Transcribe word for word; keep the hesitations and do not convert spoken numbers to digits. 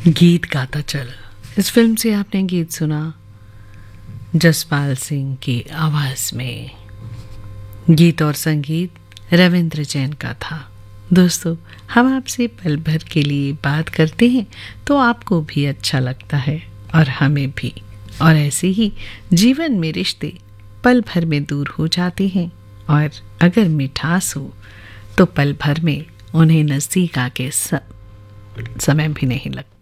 गीत गाता चल, इस फिल्म से आपने गीत सुना जसपाल सिंह की आवाज़ में। गीत और संगीत रविंद्र जैन का था। दोस्तों, हम आपसे पल भर के लिए बात करते हैं तो आपको भी अच्छा लगता है और हमें भी। और ऐसे ही जीवन में रिश्ते पल भर में दूर हो जाते हैं और अगर मिठास हो तो पल भर में उन्हें नज़दीक आके समय भी नहीं लगता।